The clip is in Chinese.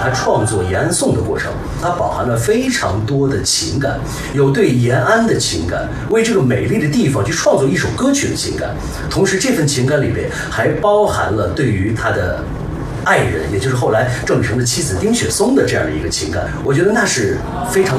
他创作延安颂的过程，它饱含了非常多的情感，有对延安的情感，为这个美丽的地方去创作一首歌曲的情感，同时这份情感里边还包含了对于他的爱人，也就是后来郑雨盛的妻子丁雪松的这样的一个情感，我觉得那是非常